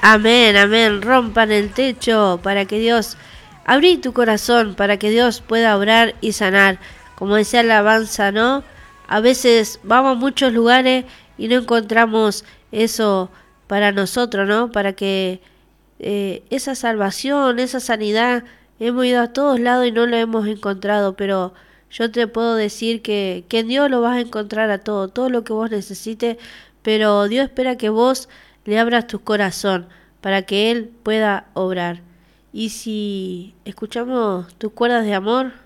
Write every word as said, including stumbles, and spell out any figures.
Amén, amén. Rompan el techo para que Dios... Abrí tu corazón para que Dios pueda obrar y sanar. Como decía la alabanza, ¿no? A veces vamos a muchos lugares y no encontramos eso para nosotros, ¿no? Para que eh, esa salvación, esa sanidad, hemos ido a todos lados y no lo hemos encontrado, pero yo te puedo decir que, que en Dios lo vas a encontrar a todo, todo lo que vos necesites, pero Dios espera que vos le abras tu corazón para que Él pueda obrar. Y si escuchamos tus cuerdas de amor...